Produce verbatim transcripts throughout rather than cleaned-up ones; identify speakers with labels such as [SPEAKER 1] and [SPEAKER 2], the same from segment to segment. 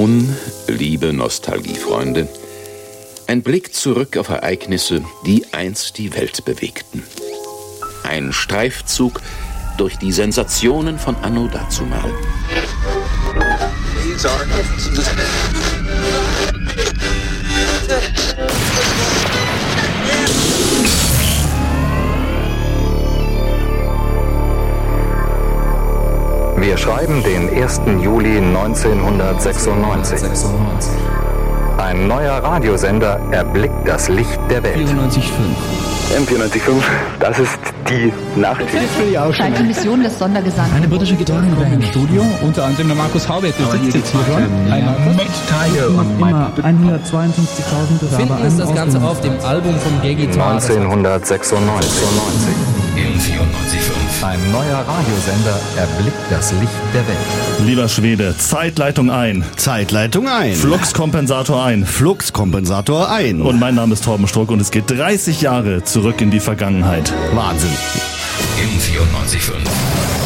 [SPEAKER 1] Nun, liebe Nostalgiefreunde, ein Blick zurück auf Ereignisse, die einst die Welt bewegten. Ein Streifzug durch die Sensationen von anno dazumal.
[SPEAKER 2] Wir schreiben den ersten Juli neunzehnhundertsechsundneunzig. Ein neuer Radiosender erblickt das Licht der Welt.
[SPEAKER 3] vierundneunzig Komma fünf.
[SPEAKER 2] M vierundneunzig Komma fünf, das ist die Nachricht.
[SPEAKER 4] Zweite Mission des Sondergesandten.
[SPEAKER 3] Eine britische Gitarrenband im Studio, unter anderem der Markus Haubeck, der sitzt jetzt hier schon. Hi Markus.
[SPEAKER 5] Immer hundertzweiundfünfzigtausend Bewerber.
[SPEAKER 3] Finden ist das Ganze auf dem Album von Gaggy
[SPEAKER 2] neunzehnhundertsechsundneunzig.
[SPEAKER 1] M vierundneunzig Komma fünf.
[SPEAKER 2] Ein neuer Radiosender erblickt das Licht der Welt.
[SPEAKER 6] Lieber Schwede, Zeitleitung ein.
[SPEAKER 7] Zeitleitung ein.
[SPEAKER 6] Fluxkompensator ein.
[SPEAKER 7] Fluxkompensator ein.
[SPEAKER 6] Und mein Name ist Torben Struck und es geht dreißig Jahre zurück in die Vergangenheit.
[SPEAKER 7] Wahnsinn.
[SPEAKER 1] M vierundneunzig Komma fünf.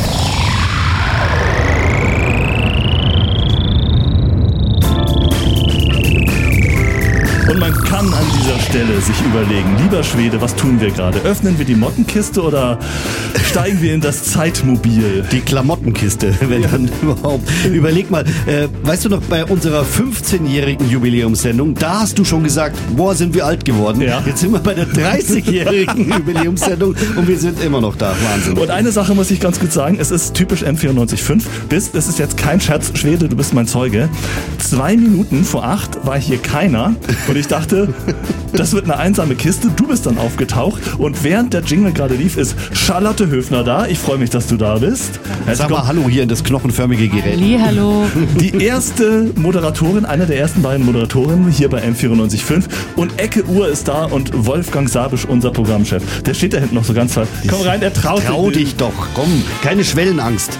[SPEAKER 6] Und man kann an dieser Stelle sich überlegen, lieber Schwede, was tun wir gerade? Öffnen wir die Mottenkiste oder steigen wir in das Zeitmobil?
[SPEAKER 7] Die Klamottenkiste, wenn dann überhaupt. Überleg mal, äh, weißt du noch, bei unserer fünfzehnjährigen Jubiläumssendung, da hast du schon gesagt, boah, sind wir alt geworden.
[SPEAKER 6] Ja.
[SPEAKER 7] Jetzt sind wir bei der dreißigjährigen Jubiläumssendung und wir sind immer noch da. Wahnsinn.
[SPEAKER 6] Und eine Sache muss ich ganz gut sagen, es ist typisch M vierundneunzig Komma fünf. Bis, das ist jetzt kein Scherz, Schwede, du bist mein Zeuge. Zwei Minuten vor acht war hier keiner und ich dachte, das wird eine einsame Kiste. Du bist dann aufgetaucht und während der Jingle gerade lief, ist Charlotte Höfner da. Ich freue mich, dass du da bist.
[SPEAKER 7] Sag mal Hallo hier in das knochenförmige Gerät.
[SPEAKER 4] Hallo.
[SPEAKER 6] Die erste Moderatorin, eine der ersten beiden Moderatorinnen hier bei M vierundneunzig Komma fünf und Ecke Uhr ist da und Wolfgang Sabisch, unser Programmchef. Der steht da hinten noch so ganz weit. Komm rein, er traut
[SPEAKER 7] Trau dich doch, komm, keine Schwellenangst.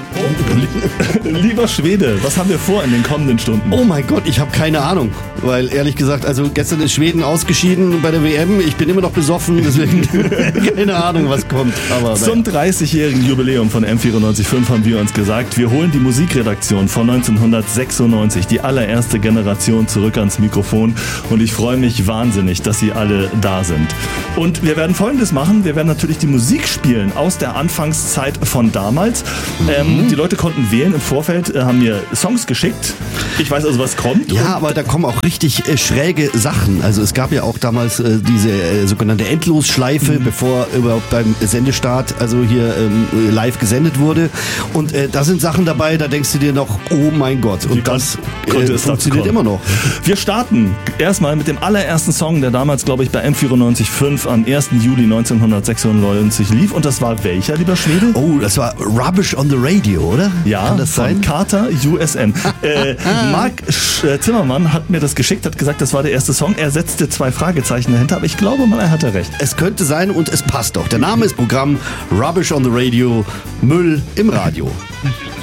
[SPEAKER 6] Lieber Schwede, was haben wir vor in den kommenden Stunden?
[SPEAKER 7] Oh mein Gott, ich habe keine Ahnung, weil ehrlich gesagt, also gestern ist Schweden ausgeschieden bei der W M, ich bin immer noch besoffen, deswegen keine Ahnung, was kommt. Aber
[SPEAKER 6] zum dreißigjährigen Jubiläum von M vierundneunzig Komma fünf haben wir uns gesagt, wir holen die Musikredaktion von neunzehnhundertsechsundneunzig, die allererste Generation, zurück ans Mikrofon und ich freue mich wahnsinnig, dass sie alle da sind. Und wir werden Folgendes machen, wir werden natürlich die Musik spielen aus der Anfangszeit von damals. Mhm. Ähm, die Leute konnten wählen im Vorfeld, äh, haben mir Songs geschickt. Ich weiß also, was kommt.
[SPEAKER 7] Ja, aber da kommen auch richtig äh, schräge Sachen. Also es gab ja auch damals äh, diese äh, sogenannte Endlosschleife, mhm. bevor überhaupt beim Sendestart also hier ähm, live gesendet wurde. Und äh, da sind Sachen dabei, da denkst du dir noch, oh mein Gott. Und Wie das äh, funktioniert immer noch.
[SPEAKER 6] Wir starten erstmal mit dem allerersten Song, der damals, glaube ich, bei M vierundneunzig Komma fünf am ersten Juli neunzehnhundertsechsundneunzig lief. Und das war welcher, lieber Schwede?
[SPEAKER 7] Oh, das war Rubbish on the Radio, oder?
[SPEAKER 6] Ja,
[SPEAKER 7] kann das
[SPEAKER 6] von
[SPEAKER 7] sein?
[SPEAKER 6] Carter U S M. äh, Marc Zimmermann hat mir das geschickt, hat gesagt, das war der erste Song. Er setzte zwei Fragezeichen dahinter, aber ich glaube mal, er hatte recht.
[SPEAKER 7] Es könnte sein und es passt doch. Der Name ist Programm Rubbish on the Radio, Müll im Radio.